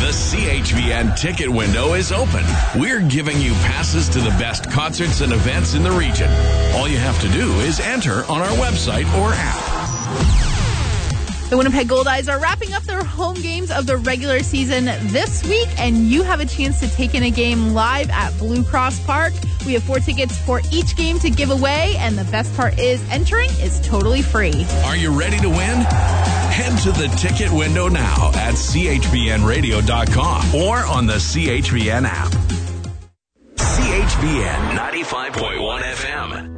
The CHBN ticket window is open. We're giving you passes to the best concerts and events in the region. All you have to do is enter on our website or app. The Winnipeg Goldeyes are wrapping up their home games of the regular season this week, and you have a chance to take in a game live at Blue Cross Park. We have 4 tickets for each game to give away, and the best part is entering is totally free. Are you ready to win? Head to the ticket window now at chbnradio.com or on the CHBN app. CHBN 95.1 FM.